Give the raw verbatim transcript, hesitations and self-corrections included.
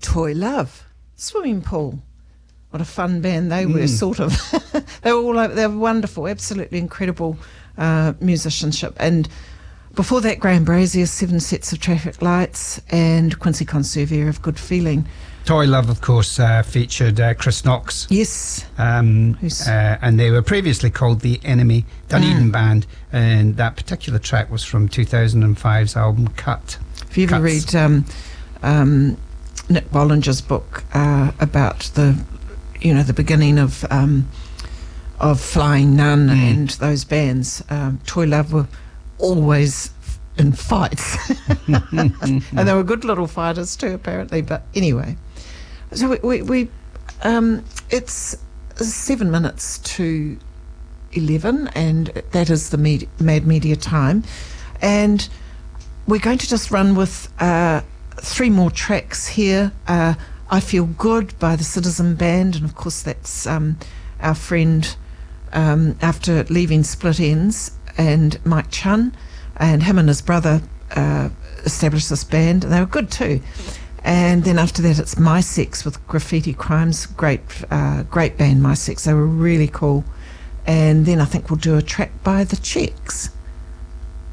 Toy Love, Swimming Pool. What a fun band they were, mm. sort of. They were all over, they were wonderful, absolutely incredible uh, musicianship. And before that, Graham Brazier, Seven Sets of Traffic Lights, and Quincy Conservier of Good Feeling. Toy Love, of course, uh, featured uh, Chris Knox. Yes. Um, uh, and they were previously called the Enemy Dunedin mm. Band, and that particular track was from two thousand five's album Cut. If you ever Cuts. read um, um, Nick Bollinger's book uh, about the, you know, the beginning of um, of Flying Nun mm. and those bands, um, Toy Love were always in fights. And they were good little fighters too, apparently. But anyway, so we, we, we um, it's seven minutes to eleven, and that is the med- Mad Media time. And we're going to just run with uh, three more tracks here. Uh, I Feel Good by the Citizen Band, and of course that's um, our friend um, after leaving Split Enz, and Mike Chun, and him and his brother uh, established this band, and they were good too. And then after that it's My Sex with Graffiti Crimes, great uh, great band, My Sex, they were really cool. And then I think we'll do a track by the Checks.